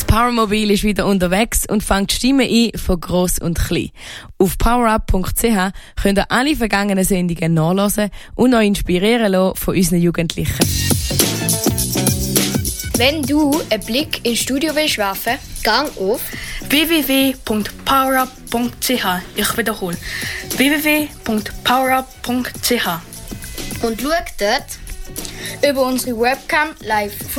Powermobil ist wieder unterwegs und fängt Stimmen ein von gross und klein. Auf powerup.ch könnt ihr alle vergangenen Sendungen nachhören und euch inspirieren lassen von unseren Jugendlichen. Wenn du einen Blick ins Studio willst werfen, gang auf www.powerup.ch. Ich wiederhole. www.powerup.ch. und schau dort über unsere Webcam live.